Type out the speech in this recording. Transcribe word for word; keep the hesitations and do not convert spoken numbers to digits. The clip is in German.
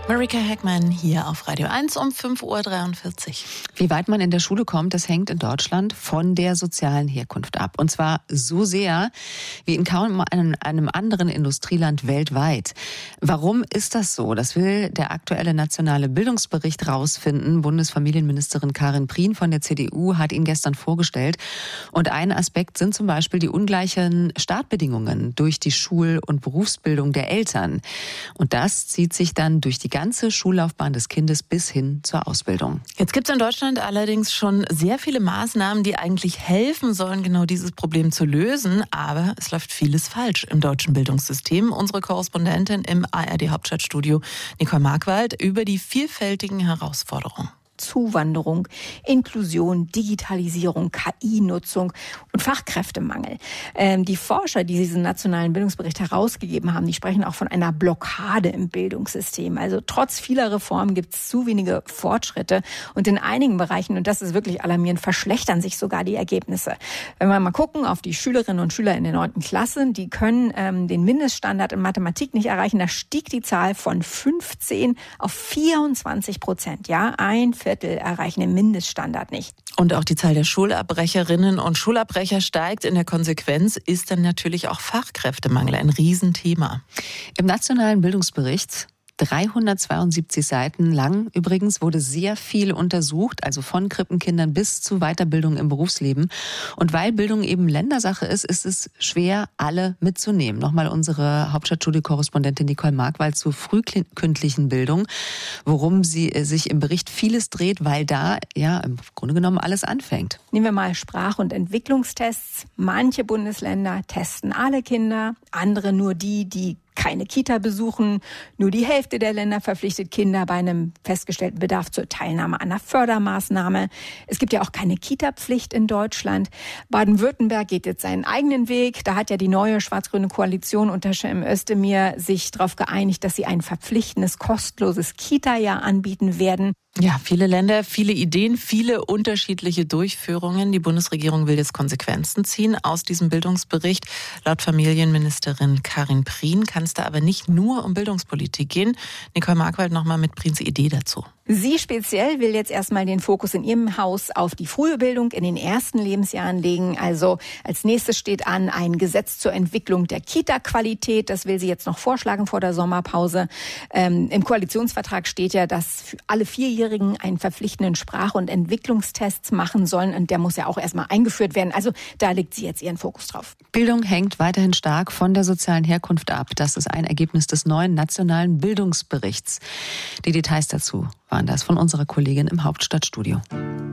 Marika Heckmann hier auf Radio eins um fünf Uhr dreiundvierzig. Wie weit man in der Schule kommt, das hängt in Deutschland von der sozialen Herkunft ab. Und zwar so sehr wie in kaum einem, einem anderen Industrieland weltweit. Warum ist das so? Das will der aktuelle nationale Bildungsbericht rausfinden. Bundesfamilienministerin Karin Prien von der C D U hat ihn gestern vorgestellt. Und ein Aspekt sind zum Beispiel die ungleichen Startbedingungen durch die Schul- und Berufsbildung der Eltern. Und das zieht sich dann durch die ganze Schullaufbahn des Kindes bis hin zur Ausbildung. Jetzt gibt es in Deutschland allerdings schon sehr viele Maßnahmen, die eigentlich helfen sollen, genau dieses Problem zu lösen. Aber es läuft vieles falsch im deutschen Bildungssystem. Unsere Korrespondentin im A R D-Hauptstadtstudio, Nicole Markwald, über die vielfältigen Herausforderungen. Zuwanderung, Inklusion, Digitalisierung, K I-Nutzung und Fachkräftemangel. Ähm, die Forscher, die diesen nationalen Bildungsbericht herausgegeben haben, die sprechen auch von einer Blockade im Bildungssystem. Also trotz vieler Reformen gibt es zu wenige Fortschritte und in einigen Bereichen, und das ist wirklich alarmierend, verschlechtern sich sogar die Ergebnisse. Wenn wir mal gucken auf die Schülerinnen und Schüler in der neunten Klasse, die können ähm, den Mindeststandard in Mathematik nicht erreichen. Da stieg die Zahl von fünfzehn auf vierundzwanzig Prozent. Ja, ein Viertel erreichen den Mindeststandard nicht. Und auch die Zahl der Schulabbrecherinnen und Schulabbrecher steigt. In der Konsequenz ist dann natürlich auch Fachkräftemangel ein Riesenthema. Im nationalen Bildungsbericht, dreihundertzweiundsiebzig Seiten lang übrigens, wurde sehr viel untersucht, also von Krippenkindern bis zu Weiterbildung im Berufsleben. Und weil Bildung eben Ländersache ist, ist es schwer, alle mitzunehmen. Nochmal unsere Hauptstadtstudio-Korrespondentin Nicole Markwald zur frühkindlichen Bildung, worum sie sich im Bericht vieles dreht, weil da ja im Grunde genommen alles anfängt. Nehmen wir mal Sprach- und Entwicklungstests. Manche Bundesländer testen alle Kinder, andere nur die, die keine Kita besuchen. Nur die Hälfte der Länder verpflichtet Kinder bei einem festgestellten Bedarf zur Teilnahme an einer Fördermaßnahme. Es gibt ja auch keine Kita-Pflicht in Deutschland. Baden-Württemberg geht jetzt seinen eigenen Weg. Da hat ja die neue schwarz-grüne Koalition unter Cem Özdemir sich darauf geeinigt, dass sie ein verpflichtendes, kostenloses Kita-Jahr anbieten werden. Ja, viele Länder, viele Ideen, viele unterschiedliche Durchführungen. Die Bundesregierung will jetzt Konsequenzen ziehen aus diesem Bildungsbericht. Laut Familienministerin Karin Prien kann es da aber nicht nur um Bildungspolitik gehen. Nicole Markwald nochmal mit Priens Idee dazu. Sie speziell will jetzt erstmal den Fokus in ihrem Haus auf die frühe Bildung in den ersten Lebensjahren legen. Also als nächstes steht an ein Gesetz zur Entwicklung der Kita-Qualität. Das will sie jetzt noch vorschlagen vor der Sommerpause. Ähm, im Koalitionsvertrag steht ja, dass für alle Vierjährigen einen verpflichtenden Sprach- und Entwicklungstest machen sollen. Und der muss ja auch erstmal eingeführt werden. Also da legt sie jetzt ihren Fokus drauf. Bildung hängt weiterhin stark von der sozialen Herkunft ab. Das ist ein Ergebnis des neuen nationalen Bildungsberichts. Die Details dazu waren das von unserer Kollegin im Hauptstadtstudio.